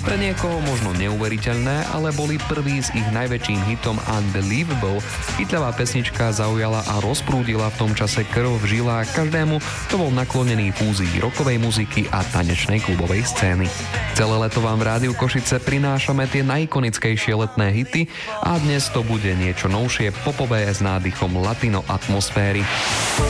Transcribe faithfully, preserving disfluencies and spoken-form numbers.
Pre niekoho možno neuveriteľné, ale boli prvý s ich najväčším hitom Unbelievable. Hitľavá pesnička zaujala a rozprúdila v tom čase krv v žilách každému, kto bol naklonený fúzii rockovej muziky a tanečnej klubovej scény. Celé leto vám v Rádiu Košice prinášame tie najikonickejšie letné hity a dnes to bude niečo novšie popové s nádychom latino atmosféry.